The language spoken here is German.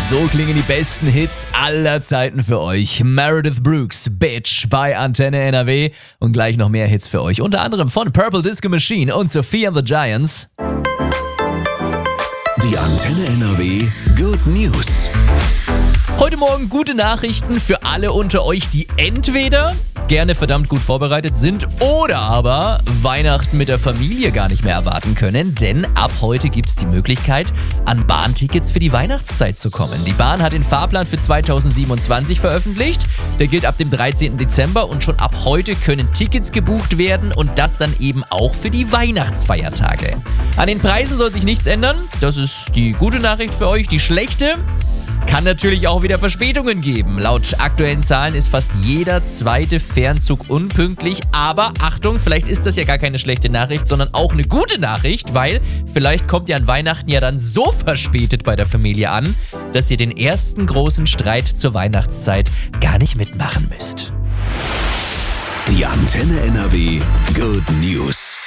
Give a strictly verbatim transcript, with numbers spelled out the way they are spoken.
So klingen die besten Hits aller Zeiten für euch. Meredith Brooks, Bitch bei Antenne N R W und gleich noch mehr Hits für euch. Unter anderem von Purple Disco Machine und Sophie and the Giants. Die Antenne N R W Good News. Heute Morgen gute Nachrichten für alle unter euch, die entweder gerne verdammt gut vorbereitet sind oder aber Weihnachten mit der Familie gar nicht mehr erwarten können, denn ab heute gibt es die Möglichkeit, an Bahntickets für die Weihnachtszeit zu kommen. Die Bahn hat den Fahrplan für zweitausendsiebenundzwanzig veröffentlicht, der gilt ab dem dreizehnten Dezember und schon ab heute können Tickets gebucht werden und das dann eben auch für die Weihnachtsfeiertage. An den Preisen soll sich nichts ändern, das ist die gute Nachricht für euch. Die schlechte: kann natürlich auch wieder Verspätungen geben. Laut aktuellen Zahlen ist fast jeder zweite Fernzug unpünktlich. Aber Achtung, vielleicht ist das ja gar keine schlechte Nachricht, sondern auch eine gute Nachricht, weil vielleicht kommt ihr an Weihnachten ja dann so verspätet bei der Familie an, dass ihr den ersten großen Streit zur Weihnachtszeit gar nicht mitmachen müsst. Die Antenne N R W Good News.